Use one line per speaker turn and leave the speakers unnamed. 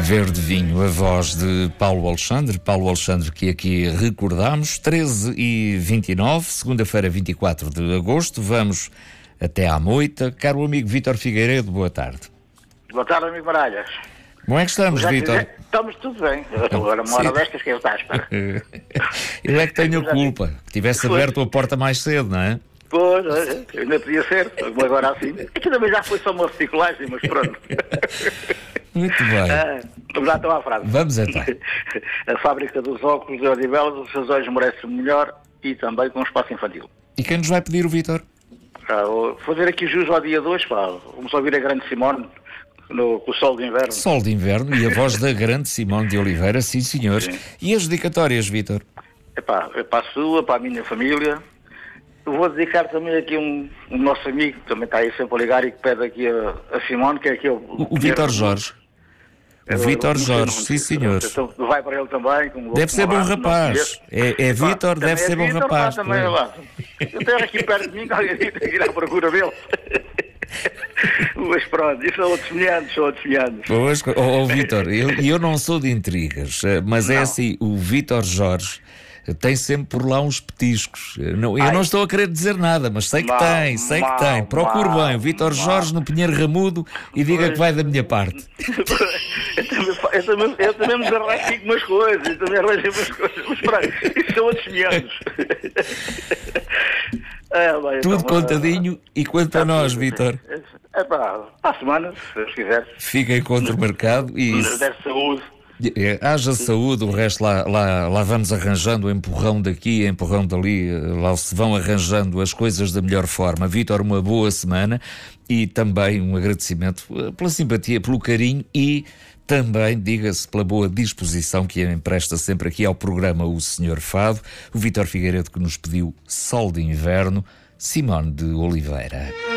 Verde Vinho, a voz de Paulo Alexandre que aqui recordamos, 13h29, segunda-feira 24 de agosto, vamos até à moita. Caro amigo Vítor Figueiredo, boa tarde.
Boa tarde, amigo Baralhas.
Como é que estamos, Vítor?
Estamos tudo bem. Agora uma hora destas que ele está à espera.
Eu é que tenho a culpa, que tivesse aberto a porta mais cedo, não é?
Pois, ainda podia ser, agora assim. Aqui também já foi só uma reciclagem, mas pronto.
Muito bem.
Vamos lá então à frase.
Vamos então.
A fábrica dos óculos de Odivelas, os seus olhos merecem melhor e também com um espaço infantil.
E quem nos vai pedir o Vítor?
Vou fazer aqui jus ao dia 2, vamos ouvir a grande Simone com o Sol de Inverno.
Sol de Inverno e a voz da grande Simone de Oliveira, sim senhores. Sim. E as dedicatórias, Vítor?
É para a sua, para a minha família. Eu vou dedicar também aqui um nosso amigo, que também está aí sempre a ligar e que pede aqui a Simone, que é aqui
o Vítor Jorge. O Vítor Jorge, sim senhor.
Então vai para ele também.
Deve ser bom rapaz. É Vítor, deve ser bom rapaz.
Também, eu tenho aqui perto de mim, alguém tem que ir à procura dele. Mas pronto, isso são outros milhares.
Pois, Vítor, eu não sou de intrigas, mas não. É assim, o Vítor Jorge tem sempre por lá uns petiscos. Eu não estou a querer dizer nada, mas sei que tem. Procure bem o Vítor Jorge no Pinheiro Ramudo e diga que vai da minha parte.
Eu também me arranjo umas coisas, mas pronto, isso são outros milhares.
Tudo contadinho e quanto a nós, Vítor?
É para a semana, se Deus quiser.
Fiquem contra o mercado e...
Deve saúde.
Haja saúde, o resto lá vamos arranjando, empurrão daqui, empurrão dali, lá se vão arranjando as coisas da melhor forma. Vítor, uma boa semana e também um agradecimento pela simpatia, pelo carinho e também, diga-se, pela boa disposição que empresta sempre aqui ao programa O Senhor Fado. O Vítor Figueiredo que nos pediu Sol de Inverno, Simone de Oliveira.